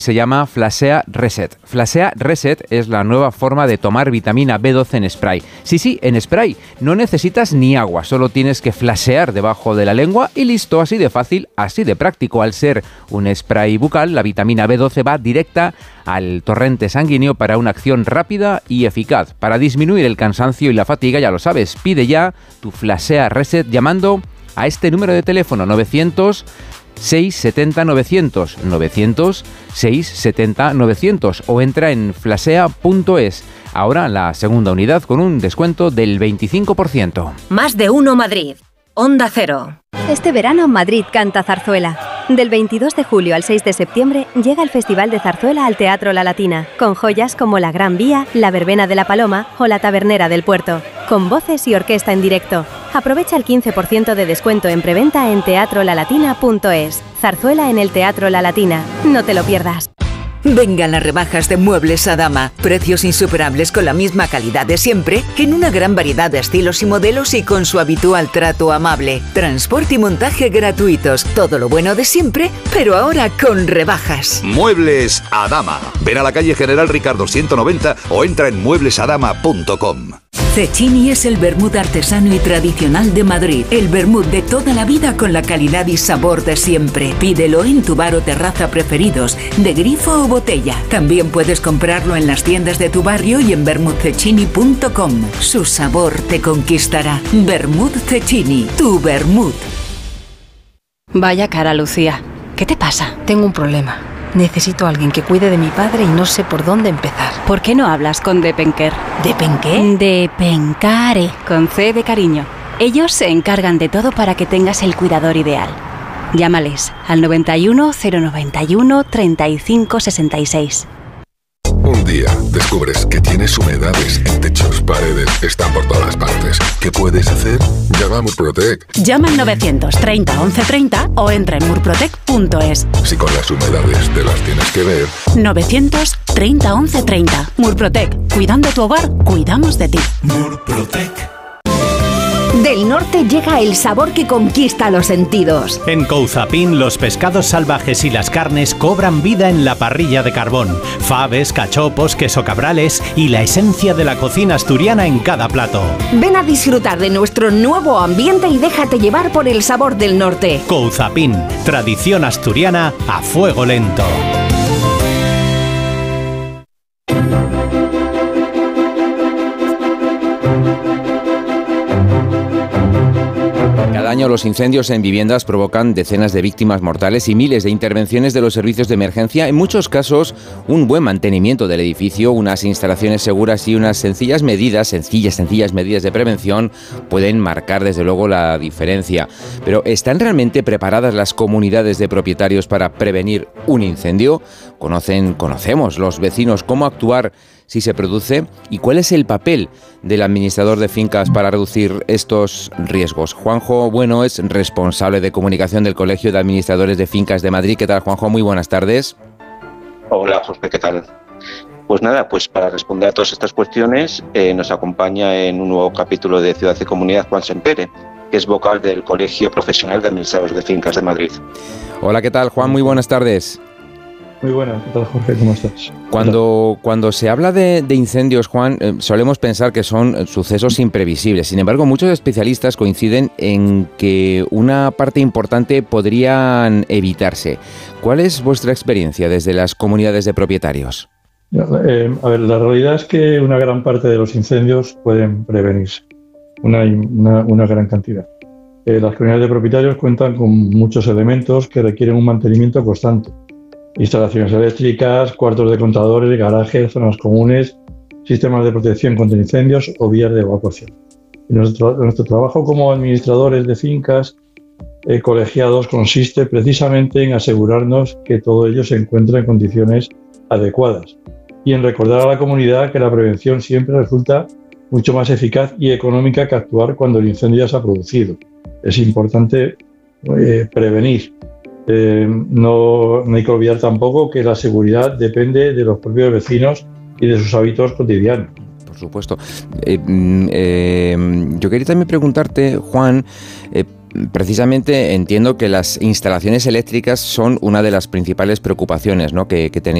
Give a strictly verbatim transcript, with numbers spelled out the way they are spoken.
Se llama Flasea Reset. Flasea Reset es la nueva forma de tomar vitamina B doce en spray. Sí, sí, en spray. No necesitas ni agua, solo tienes que flasear debajo de la lengua y listo, así de fácil, así de práctico. Al ser un spray bucal, la vitamina B doce va directa al torrente sanguíneo para una acción rápida y eficaz. Para disminuir el cansancio y la fatiga, ya lo sabes, pide ya tu Flasea Reset llamando a este número de teléfono novecientos seiscientos setenta novecientos, novecientos seiscientos setenta novecientos o entra en flasea punto es. Ahora la segunda unidad con un descuento del veinticinco por ciento. Más de uno Madrid. Onda Cero. Este verano Madrid canta zarzuela. Del veintidós de julio al seis de septiembre llega el Festival de Zarzuela al Teatro La Latina, con joyas como La Gran Vía, La Verbena de la Paloma o La Tabernera del Puerto, con voces y orquesta en directo. Aprovecha el quince por ciento de descuento en preventa en teatro la latina punto es. Zarzuela en el Teatro La Latina. No te lo pierdas. Vengan las rebajas de Muebles Adama. Precios insuperables con la misma calidad de siempre, en una gran variedad de estilos y modelos y con su habitual trato amable. Transporte y montaje gratuitos. Todo lo bueno de siempre, pero ahora con rebajas. Muebles Adama. Ven a la calle General Ricardo ciento noventa o entra en muebles adama punto com. Cecchini es el vermut artesano y tradicional de Madrid. El vermut de toda la vida con la calidad y sabor de siempre. Pídelo en tu bar o terraza preferidos, de grifo o botella. También puedes comprarlo en las tiendas de tu barrio y en vermut cecchini punto com. Su sabor te conquistará. Vermut Cecchini, tu vermut. Vaya cara, Lucía. ¿Qué te pasa? Tengo un problema. Necesito a alguien que cuide de mi padre y no sé por dónde empezar. ¿Por qué no hablas con Depenker? ¿Depenqué? Depencare, con C de cariño. Ellos se encargan de todo para que tengas el cuidador ideal. Llámales al noventa y uno, cero noventa y uno, treinta y cinco sesenta y seis. Un día descubres que tienes humedades en techos, paredes, están por todas partes. ¿Qué puedes hacer? Llama a Murprotec. Llama al novecientos treinta once treinta o entra en murprotec punto es. Si con las humedades te las tienes que ver. novecientos treinta once treinta. Murprotec. Cuidando tu hogar, cuidamos de ti. Murprotec. Del norte llega el sabor que conquista los sentidos. En Couzapin, los pescados salvajes y las carnes cobran vida en la parrilla de carbón. Faves, cachopos, queso cabrales y la esencia de la cocina asturiana en cada plato. Ven a disfrutar de nuestro nuevo ambiente y déjate llevar por el sabor del norte. Couzapin, tradición asturiana a fuego lento. Cada año los incendios en viviendas provocan decenas de víctimas mortales y miles de intervenciones de los servicios de emergencia. En muchos casos, un buen mantenimiento del edificio, unas instalaciones seguras y unas sencillas medidas, sencillas, sencillas medidas de prevención pueden marcar desde luego la diferencia. Pero ¿están realmente preparadas las comunidades de propietarios para prevenir un incendio? ¿Conocen, conocemos los vecinos cómo actuar si se produce? ¿Y cuál es el papel del administrador de fincas para reducir estos riesgos? Juanjo Bueno es responsable de comunicación del Colegio de Administradores de Fincas de Madrid. ¿Qué tal, Juanjo? Muy buenas tardes. Hola, Jorge, ¿qué tal? Pues nada, pues para responder a todas estas cuestiones eh, nos acompaña en un nuevo capítulo de Ciudad y Comunidad Juan Sempere, que es vocal del Colegio Profesional de Administradores de Fincas de Madrid. Hola, ¿qué tal, Juan? Muy buenas tardes. Muy buenas, ¿qué tal, Jorge? ¿Cómo estás? Cuando, cuando se habla de, de incendios, Juan, eh, solemos pensar que son eh, sucesos imprevisibles. Sin embargo, muchos especialistas coinciden en que una parte importante podrían evitarse. ¿Cuál es vuestra experiencia desde las comunidades de propietarios? Eh, a ver, la realidad es que una gran parte de los incendios pueden prevenirse, una, una, una gran cantidad. Eh, las comunidades de propietarios cuentan con muchos elementos que requieren un mantenimiento constante. Instalaciones eléctricas, cuartos de contadores, garajes, zonas comunes, sistemas de protección contra incendios o vías de evacuación. Y nuestro, nuestro trabajo como administradores de fincas eh, colegiados consiste precisamente en asegurarnos que todo ello se encuentra en condiciones adecuadas y en recordar a la comunidad que la prevención siempre resulta mucho más eficaz y económica que actuar cuando el incendio ya se ha producido. Es importante eh, prevenir. Eh, no, no hay que olvidar tampoco que la seguridad depende de los propios vecinos y de sus hábitos cotidianos. Por supuesto. Eh, eh, yo quería también preguntarte, Juan, eh, precisamente entiendo que las instalaciones eléctricas son una de las principales preocupaciones, ¿no?, que, que tenéis